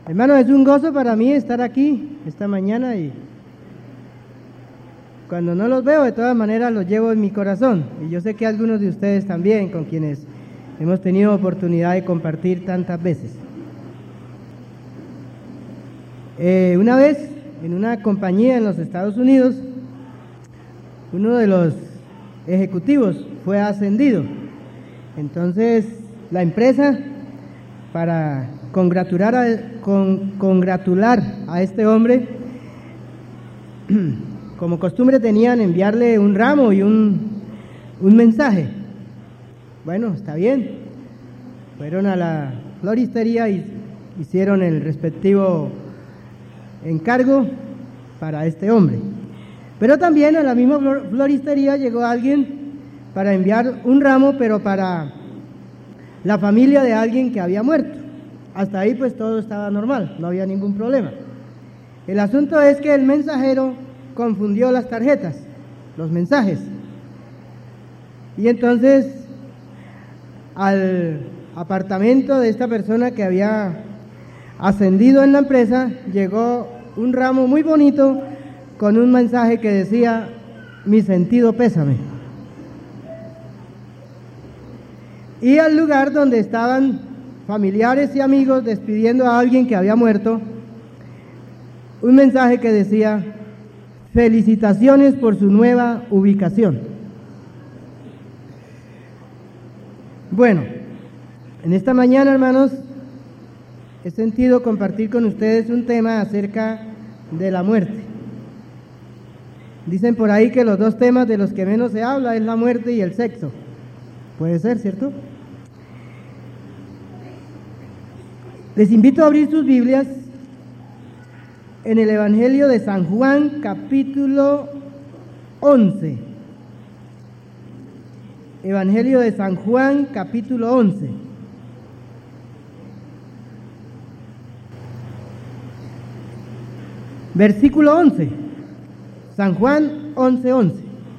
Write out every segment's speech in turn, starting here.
Hermano, es un gozo para mí estar aquí esta mañana y cuando no los veo, de todas maneras los llevo en mi corazón. Y yo sé que algunos de ustedes también, con quienes hemos tenido oportunidad de compartir tantas veces. Una vez, en una compañía en los Estados Unidos, uno de los ejecutivos fue ascendido. Entonces, la empresa, para congratular a este hombre, como costumbre tenían enviarle un ramo y un mensaje. Bueno, está bien. Fueron a la floristería y hicieron el respectivo encargo para este hombre. Pero también a la misma floristería llegó alguien para enviar un ramo, pero para la familia de alguien que había muerto. Hasta ahí pues todo estaba normal, no había ningún problema. El asunto es que el mensajero confundió las tarjetas, los mensajes. Y entonces al apartamento de esta persona que había ascendido en la empresa llegó un ramo muy bonito con un mensaje que decía: mi sentido pésame. Y al lugar donde estaban familiares y amigos despidiendo a alguien que había muerto, un mensaje que decía: felicitaciones por su nueva ubicación. Bueno, en esta mañana, hermanos, he sentido compartir con ustedes un tema acerca de la muerte. Dicen por ahí que los dos temas de los que menos se habla es la muerte y el sexo. Puede ser, ¿cierto? Les invito a abrir sus Biblias en el Evangelio de San Juan, capítulo 11. Evangelio de San Juan, capítulo 11. Versículo 11. San Juan 11:11.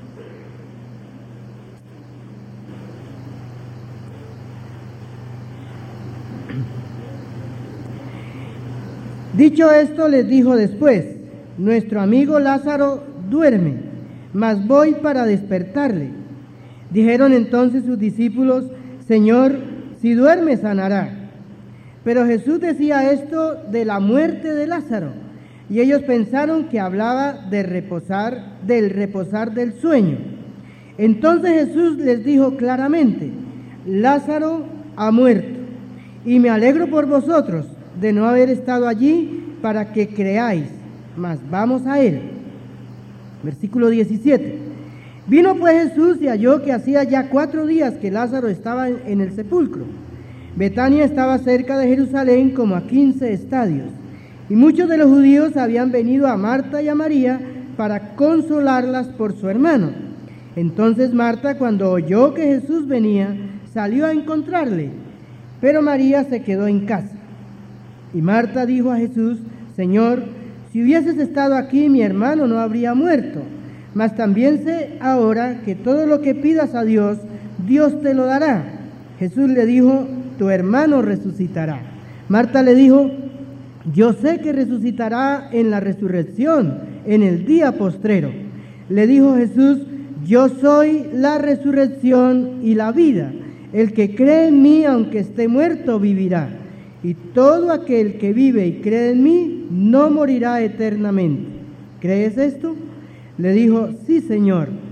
Dicho esto, les dijo después: nuestro amigo Lázaro duerme, mas voy para despertarle. Dijeron entonces sus discípulos: Señor, si duerme sanará. Pero Jesús decía esto de la muerte de Lázaro, y ellos pensaron que hablaba del reposar del sueño. Entonces Jesús les dijo claramente: Lázaro ha muerto, y me alegro por vosotros de no haber estado allí para que creáis, mas vamos a él. Versículo 17. Vino pues Jesús y halló que hacía ya 4 días que Lázaro estaba en el sepulcro. Betania estaba cerca de Jerusalén como a 15 estadios, y muchos de los judíos habían venido a Marta y a María para consolarlas por su hermano. Entonces Marta, cuando oyó que Jesús venía, salió a encontrarle, pero María se quedó en casa. Y Marta dijo a Jesús: Señor, si hubieses estado aquí, mi hermano no habría muerto. Mas también sé ahora que todo lo que pidas a Dios, Dios te lo dará. Jesús le dijo: tu hermano resucitará. Marta le dijo: yo sé que resucitará en la resurrección, en el día postrero. Le dijo Jesús: yo soy la resurrección y la vida. El que cree en mí, aunque esté muerto, vivirá. Y todo aquel que vive y cree en mí no morirá eternamente. ¿Crees esto? Le dijo: sí, Señor,